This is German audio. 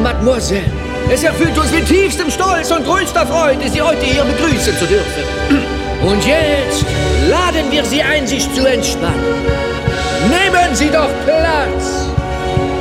Mademoiselle. Es erfüllt uns mit tiefstem Stolz und größter Freude, Sie heute hier begrüßen zu dürfen. Und jetzt laden wir Sie ein, sich zu entspannen. Nehmen Sie doch Platz!